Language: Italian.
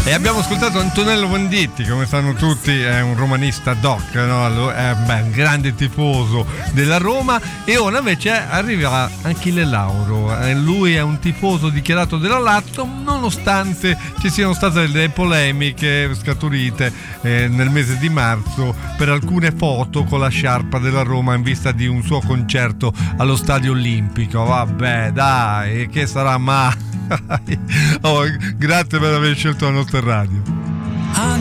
E abbiamo ascoltato Antonello Venditti, come sanno tutti è un romanista doc, no? È un grande tifoso della Roma, e ora invece arriva Achille Lauro. Lui è un tifoso dichiarato della Lazio, nonostante ci siano state delle polemiche scaturite nel mese di marzo per alcune foto con la sciarpa della Roma in vista di un suo concerto allo Stadio Olimpico. Vabbè, dai, che sarà mai? Oh, grazie per aver scelto la nostra radio.